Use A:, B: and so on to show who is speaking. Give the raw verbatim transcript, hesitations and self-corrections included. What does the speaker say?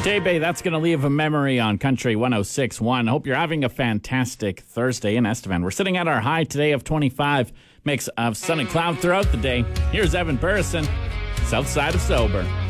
A: J-Bay, that's going to leave a memory on Country one oh six point one. Hope you're having a fantastic Thursday in Estevan. We're sitting at our high today of twenty-five. Mix of sun and cloud throughout the day. Here's Evan Burrison, South Side of Sober.